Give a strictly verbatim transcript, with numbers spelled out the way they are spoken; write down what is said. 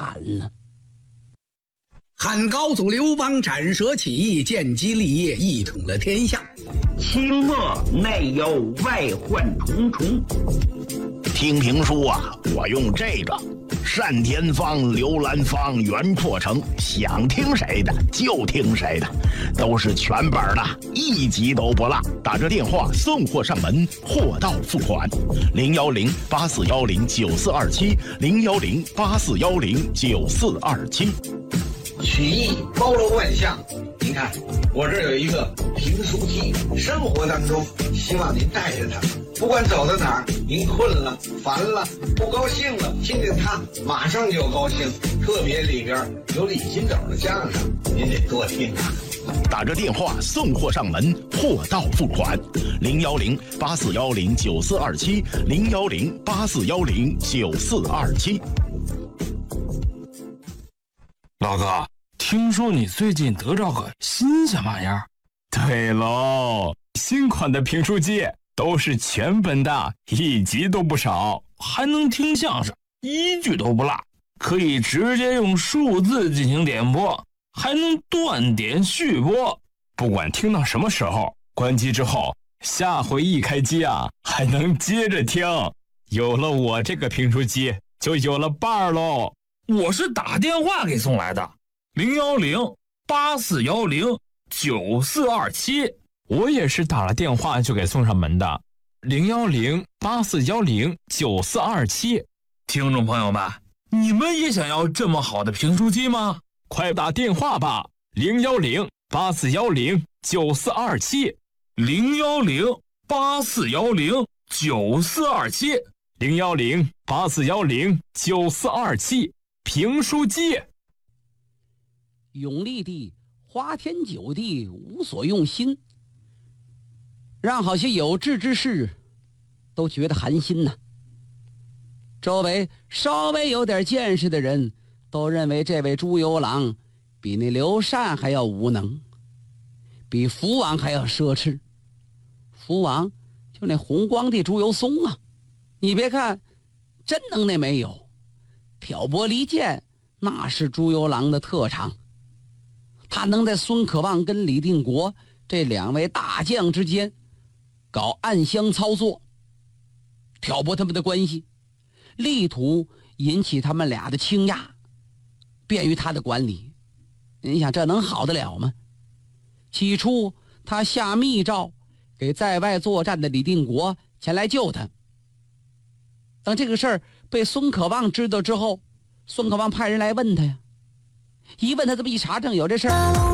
惨呢。 汉高祖刘邦斩蛇起义，建基立业，一统了天下。 清末内忧外患重重。 听评书啊，我用这个单田芳、刘兰芳、袁阔成，想听谁的就听谁的，都是全本的，一集都不落。打着电话送货上门，货到付款。零幺零八四幺零九四二七，零幺零八四幺零九四二七。 曲艺包罗万象，您看我这有一个评书机，生活当中希望您带着它，不管走到哪儿，您困了、烦了、不高兴了，听见它马上就高兴。特别里边有李金斗的相声，您得多听啊。 打着电话送货上门，货到付款。零幺零八四幺零九四二七，零幺零八四幺零九四二七。 老哥，听说你最近得着个新鲜玩意儿？ 对喽，新款的评书机都是全本的，一集都不少， 还能听相声，一句都不落，可以直接用数字进行点播，还能断点续播， 不管听到什么时候，关机之后，下回一开机啊，还能接着听。有了我这个评书机，就有了伴儿喽。 我是打电话给送来的，零幺零八四幺零九四二七。 我也是打了电话就给送上门的，零幺零八四幺零九四二七。 听众朋友们，你们也想要这么好的评书机吗？ 快打电话吧，零幺零八四幺零九四二七， 零幺零八四幺零九四二七， 零幺零八四幺零九四二七。评书机。 永历帝、花天酒地无所用心，让好些有志之士都觉得寒心呐。周围稍微有点见识的人都认为这位朱由郎比那刘禅还要无能，比福王还要奢侈。福王就那红光帝朱由崧啊，你别看真能耐没有，挑拨离间那是朱由郎的特长。他能在孙可望跟李定国这两位大将之间搞暗箱操作，挑拨他们的关系，力图引起他们俩的倾轧，便于他的管理。你想这能好得了吗？起初他下密诏给在外作战的李定国前来救他，等这个事儿被孙可望知道之后，孙可望派人来问他呀，一问他这么一查证有这事儿，